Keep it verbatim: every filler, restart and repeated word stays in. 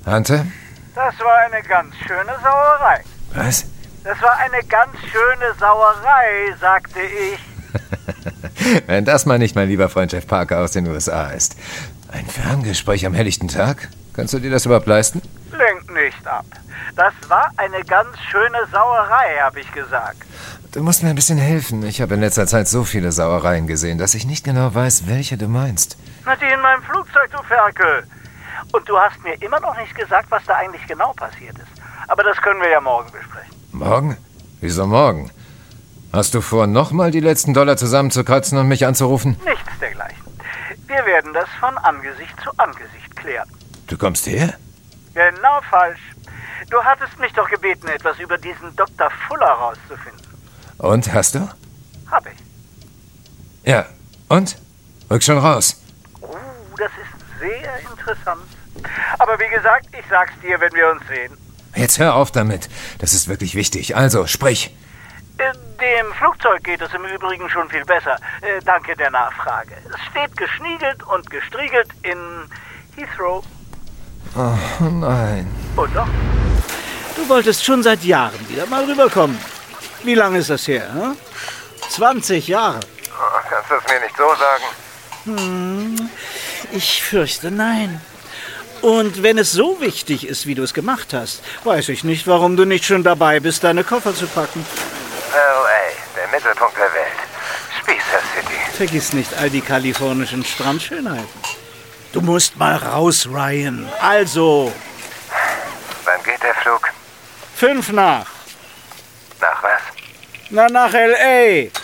Hunter? Das war eine ganz schöne Sauerei. Was? Das war eine ganz schöne Sauerei, sagte ich. Wenn das mal nicht mein lieber Freund Jeff Parker aus den U S A ist. Ein Ferngespräch am helllichten Tag? Kannst du dir das überhaupt leisten? Lenk nicht ab. Das war eine ganz schöne Sauerei, habe ich gesagt. Du musst mir ein bisschen helfen. Ich habe in letzter Zeit so viele Sauereien gesehen, dass ich nicht genau weiß, welche du meinst. Na, die in meinem Flugzeug, du Ferkel. Und du hast mir immer noch nicht gesagt, was da eigentlich genau passiert ist. Aber das können wir ja morgen besprechen. Morgen? Wieso morgen? Hast du vor, nochmal die letzten Dollar zusammenzukratzen und mich anzurufen? Nichts dergleichen. Wir werden das von Angesicht zu Angesicht klären. Du kommst her? Genau falsch. Du hattest mich doch gebeten, etwas über diesen Doktor Fuller rauszufinden. Und, hast du? Hab ich. Ja, und? Rück schon raus. Oh, das ist sehr interessant. Aber wie gesagt, ich sag's dir, wenn wir uns sehen. Jetzt hör auf damit. Das ist wirklich wichtig. Also, sprich. Dem Flugzeug geht es im Übrigen schon viel besser. Äh, danke der Nachfrage. Es steht geschniegelt und gestriegelt in Heathrow. Oh nein. Und doch? Du wolltest schon seit Jahren wieder mal rüberkommen. Wie lange ist das her? Hm? zwanzig Jahre. Oh, kannst du es mir nicht so sagen? Hm, ich fürchte nein. Und wenn es so wichtig ist, wie du es gemacht hast, weiß ich nicht, warum du nicht schon dabei bist, deine Koffer zu packen. L A, der Mittelpunkt der Welt. Spießer City. Vergiss nicht all die kalifornischen Strandschönheiten. Du musst mal raus, Ryan. Also. Wann geht der Flug? Fünf nach. Nach was? Na, nach L A